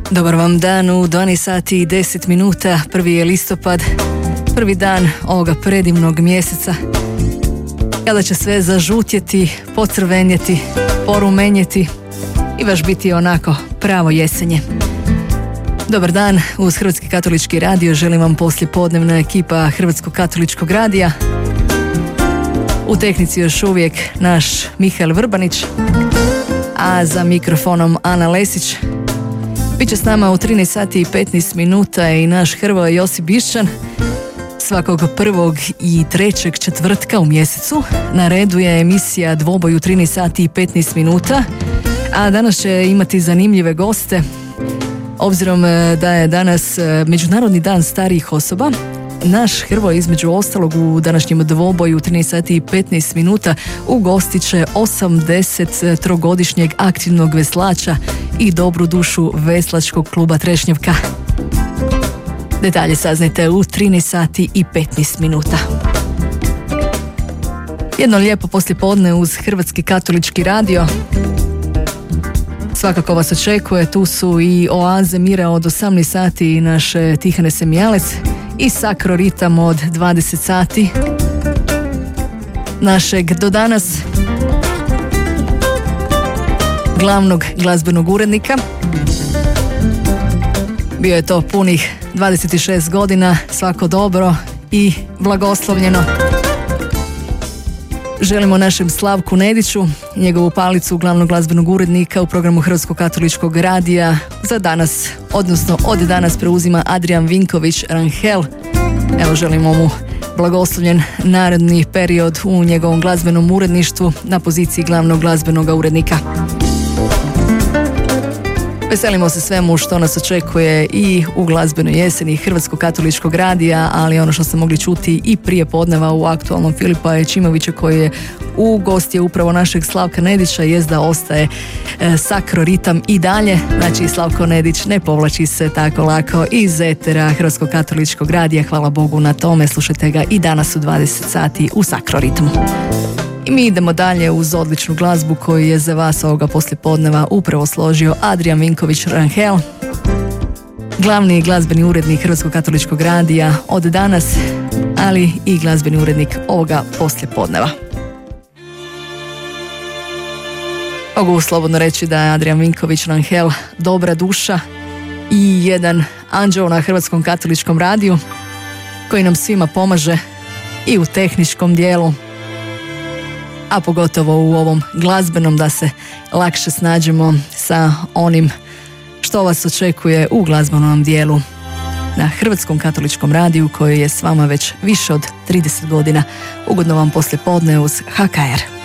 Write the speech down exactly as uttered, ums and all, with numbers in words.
Dobar vam dan u dvanaest sati i deset minuta, prvi je listopad, prvi dan ovoga predivnog mjeseca, kada će sve zažutjeti, pocrvenjeti, porumenjeti i baš biti onako pravo jesenje. Dobar dan, uz Hrvatski katolički radio želim vam poslijepodnevna ekipa Hrvatskog katoličkog radija. U tehnici još uvijek naš Mihael Vrbanić, a za mikrofonom Ana Lesić. Biće s nama u trinaest sati i petnaest minuta i naš Hrvoje Josip Bišćan. Svakog prvog i trećeg četvrtka u mjesecu na redu je emisija Dvoboj u trinaest sati i petnaest minuta, a danas će imati zanimljive goste. Obzirom da je danas Međunarodni dan starijih osoba, naš Hrvoje između ostalog u današnjem dvoboju u trinaest sati i petnaest minuta ugostit će osamdesettrogodišnjeg aktivnog veslača i dobru dušu veslačkog kluba Trešnjevka. Detalje saznajte u trinaest sati i petnaest minuta. Jedno lijepo poslijepodne uz Hrvatski katolički radio. Svakako vas očekuje, tu su i oaze mira od osamnaest sati i naš Tihane Semijalec i Sakro ritam od dvadeset sati. Našeg do danas glavnog glazbenog urednika. Bio je to punih dvadeset šest godina, svako dobro i blagoslovljeno. Želimo našem Slavku Nediću, njegovu palicu glavnog glazbenog urednika u programu Hrvatskog katoličkog radija za danas, odnosno od danas preuzima Adrian Vinković Ranhel. Evo, želimo mu blagoslovljen naredni period u njegovom glazbenom uredništvu na poziciji glavnog glazbenog urednika. Veselimo se svemu što nas očekuje i u glazbenoj jeseni Hrvatskog katoličkog radija, ali ono što ste mogli čuti i prije podneva u aktualnom Filipa Ječimovića koji je u gostje upravo našeg Slavka Nedića jest da ostaje e, Sakro ritam i dalje. Znači Slavko Nedić ne povlači se tako lako iz etera Hrvatskog katoličkog radija, hvala Bogu na tome. Slušajte ga i danas u dvadeset sati u Sakro ritmu. I mi idemo dalje uz odličnu glazbu koju je za vas ovoga poslijepodneva upravo složio Adrian Vinković Ranhel, glavni glazbeni urednik Hrvatskog katoličkog radija od danas, ali i glazbeni urednik ovoga poslijepodneva. Mogu slobodno reći da je Adrian Vinković Ranhel dobra duša i jedan anđeo na Hrvatskom katoličkom radiju koji nam svima pomaže i u tehničkom dijelu, a pogotovo u ovom glazbenom, da se lakše snađemo sa onim što vas očekuje u glazbenom dijelu na Hrvatskom katoličkom radiju koji je s vama već više od trideset godina. Ugodno vam poslijepodne uz H K R.